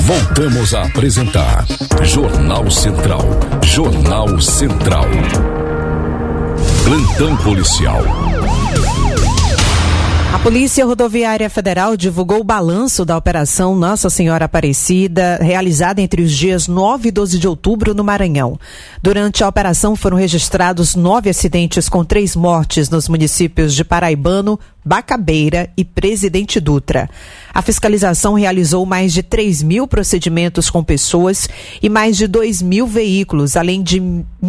Voltamos a apresentar Jornal Central. Jornal Central. Plantão policial. A Polícia Rodoviária Federal divulgou o balanço da Operação Nossa Senhora Aparecida, realizada entre os dias 9 e 12 de outubro no Maranhão. Durante a operação foram registrados 9 acidentes com 3 mortes nos municípios de Paraibano, Bacabeira e Presidente Dutra. A fiscalização realizou mais de 3.000 procedimentos com pessoas e mais de 2.000 veículos, além de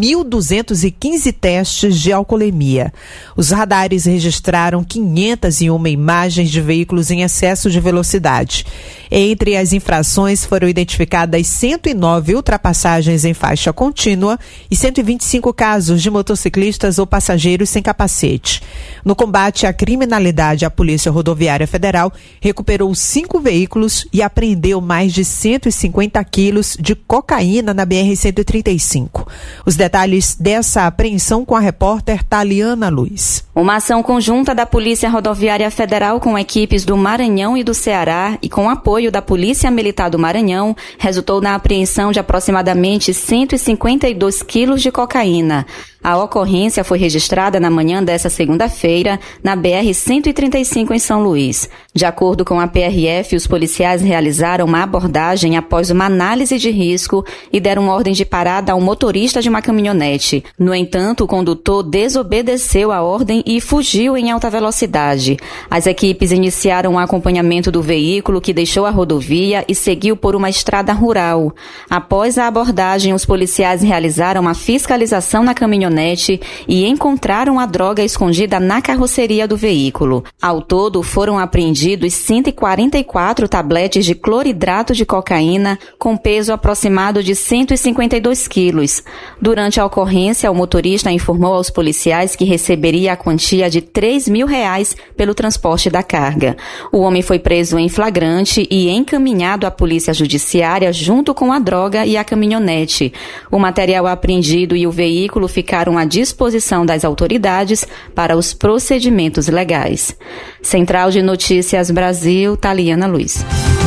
1.215 testes de alcoolemia. Os radares registraram 501 imagens de veículos em excesso de velocidade. Entre as infrações foram identificadas 109 ultrapassagens em faixa contínua e 125 casos de motociclistas ou passageiros sem capacete. No combate à criminalidade, a Polícia Rodoviária Federal recuperou 5 veículos e apreendeu mais de 150 quilos de cocaína na BR-135. Os detalhes dessa apreensão com a repórter Taliana Luiz. Uma ação conjunta da Polícia Rodoviária Federal com equipes do Maranhão e do Ceará e com apoio da Polícia Militar do Maranhão resultou na apreensão de aproximadamente 152 quilos de cocaína. A ocorrência foi registrada na manhã desta segunda-feira na BR-135 em São Luís. De acordo com a PRF, os policiais realizaram uma abordagem após uma análise de risco e deram ordem de parada ao motorista de uma caminhonete. No entanto, o condutor desobedeceu a ordem e fugiu em alta velocidade. As equipes iniciaram o acompanhamento do veículo, que deixou a rodovia e seguiu por uma estrada rural. Após a abordagem, os policiais realizaram uma fiscalização na caminhonete e encontraram a droga escondida na carroceria do veículo. Ao todo, foram apreendidos 144 tabletes de cloridrato de cocaína com peso aproximado de 152 quilos. Durante a ocorrência, o motorista informou aos policiais que receberia a quantia de R$3.000 pelo transporte da carga. O homem foi preso em flagrante e encaminhado à Polícia Judiciária junto com a droga e a caminhonete. O material apreendido e o veículo ficaram à disposição das autoridades para os procedimentos legais. Central de Notícias Brasil, Taliana Luiz.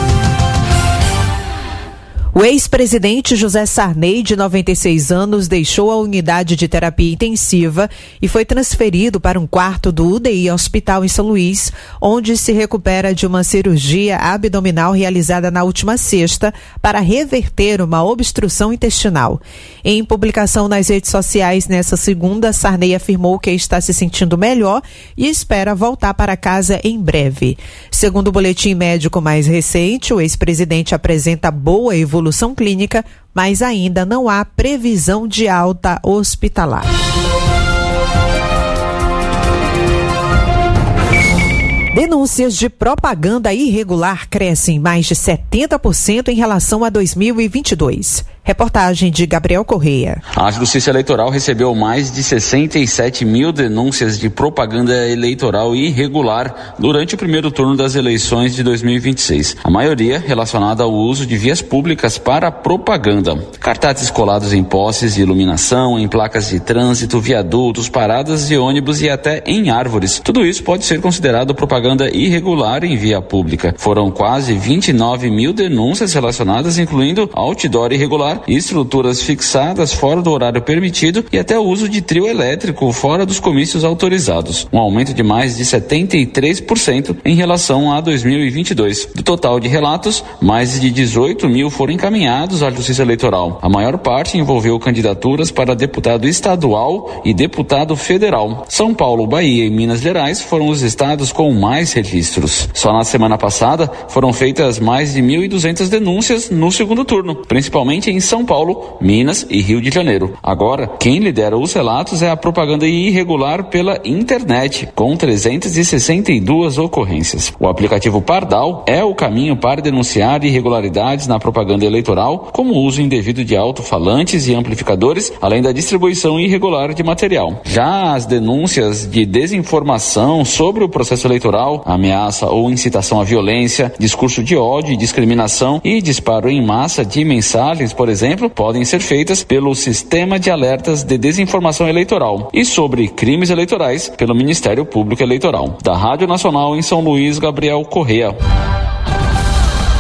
O ex-presidente José Sarney, de 96 anos, deixou a unidade de terapia intensiva e foi transferido para um quarto do UDI Hospital em São Luís, onde se recupera de uma cirurgia abdominal realizada na última sexta para reverter uma obstrução intestinal. Em publicação nas redes sociais nessa segunda, Sarney afirmou que está se sentindo melhor e espera voltar para casa em breve. Segundo o boletim médico mais recente, o ex-presidente apresenta boa evolução clínica, mas ainda não há previsão de alta hospitalar. Denúncias de propaganda irregular crescem mais de 70% em relação a 2022. Reportagem de Gabriel Correia. A Justiça Eleitoral recebeu mais de 67 mil denúncias de propaganda eleitoral irregular durante o primeiro turno das eleições de 2026. A maioria relacionada ao uso de vias públicas para propaganda. Cartazes colados em postes de iluminação, em placas de trânsito, viadutos, paradas de ônibus e até em árvores. Tudo isso pode ser considerado propaganda irregular em via pública. Foram quase 29 mil denúncias relacionadas, incluindo outdoor irregular, estruturas fixadas fora do horário permitido e até o uso de trio elétrico fora dos comícios autorizados. Um aumento de mais de 73% em relação a 2022. Do total de relatos, mais de 18 mil foram encaminhados à Justiça Eleitoral. A maior parte envolveu candidaturas para deputado estadual e deputado federal. São Paulo, Bahia e Minas Gerais foram os estados com mais registros. Só na semana passada foram feitas mais de 1.200 denúncias no segundo turno, principalmente em São Paulo, Minas e Rio de Janeiro. Agora, quem lidera os relatos é a propaganda irregular pela internet, com 362 ocorrências. O aplicativo Pardal é o caminho para denunciar irregularidades na propaganda eleitoral, como o uso indevido de alto-falantes e amplificadores, além da distribuição irregular de material. Já as denúncias de desinformação sobre o processo eleitoral, ameaça ou incitação à violência, discurso de ódio e discriminação e disparo em massa de mensagens, por exemplo, podem ser feitas pelo Sistema de Alertas de Desinformação Eleitoral e sobre crimes eleitorais pelo Ministério Público Eleitoral. Da Rádio Nacional em São Luís, Gabriel Correia.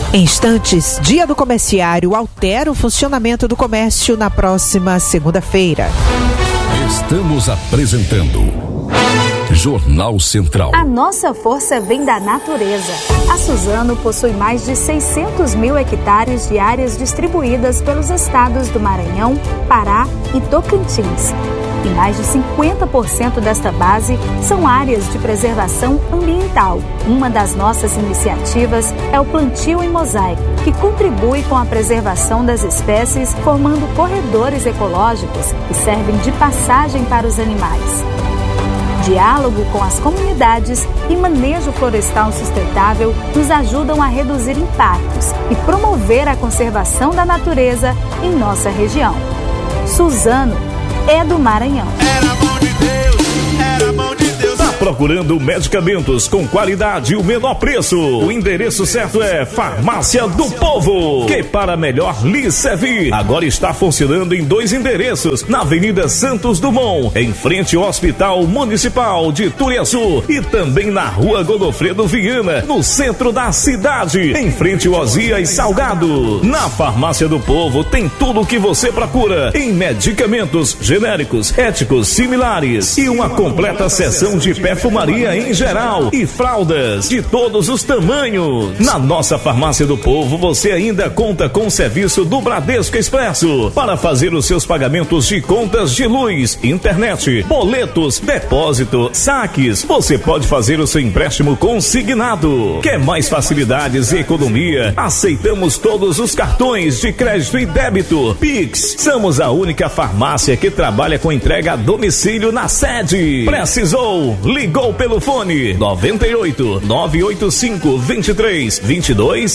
Em instantes, Dia do Comerciário altera o funcionamento do comércio na próxima segunda-feira. Estamos apresentando Jornal Central. A nossa força vem da natureza. A Suzano possui mais de 600 mil hectares de áreas distribuídas pelos estados do Maranhão, Pará e Tocantins. E mais de 50% desta base são áreas de preservação ambiental. Uma das nossas iniciativas é o plantio em mosaico, que contribui com a preservação das espécies, formando corredores ecológicos que servem de passagem para os animais. Diálogo com as comunidades e manejo florestal sustentável nos ajudam a reduzir impactos e promover a conservação da natureza em nossa região. Suzano é do Maranhão. Era mão de Deus, era mão de Deus. Tá procurando medicamentos com qualidade e o menor preço? O endereço certo é Farmácia do Povo, que para melhor lhe servir. Agora está funcionando em 2 endereços, na Avenida Santos Dumont, em frente ao Hospital Municipal de Turiaçu, e também na Rua Godofredo Viana, no centro da cidade, em frente ao Osias Salgado. Na Farmácia do Povo tem tudo o que você procura em medicamentos genéricos, éticos, similares e uma completa seção de perfumaria em geral e fraldas de todos os tamanhos. Na nossa Farmácia do Povo você ainda conta com o serviço do Bradesco Expresso para fazer os seus pagamentos de contas de luz, internet, boletos, depósito, saques. Você pode fazer o seu empréstimo consignado. Quer mais facilidades e economia? Aceitamos todos os cartões de crédito e débito. Pix. Somos a única farmácia que trabalha com entrega a domicílio na sede. Precisou? Ligou pelo fone 98 985 23 22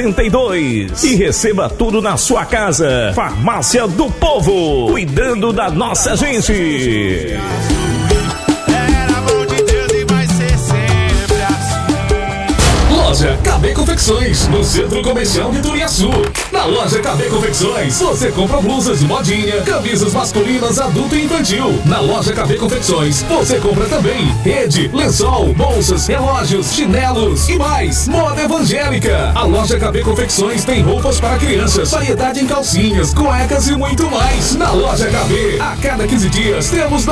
62 e receba tudo na sua casa. Farmácia do Povo, cuidando da nossa gente. Era mão de Deus e vai ser sempre assim. Loja KB Confecções, no Centro Comercial de Turiaçu. Na loja KB Confecções, você compra blusas de modinha, camisas masculinas, adulto e infantil. Na loja KB Confecções, você compra também rede, lençol, bolsas, relógios, chinelos e mais. Moda evangélica. A loja KB Confecções tem roupas para crianças, variedade em calcinhas, cuecas e muito mais. Na loja KB, a cada 15 dias temos